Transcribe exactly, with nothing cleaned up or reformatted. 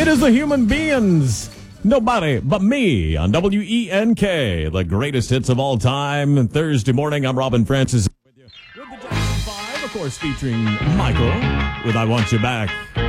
It is the human beings. Nobody but me on W E N K, the greatest hits of all time. Thursday morning, I'm Robin Francis with you. With the Jackson Five, of course, featuring Michael with I Want You Back.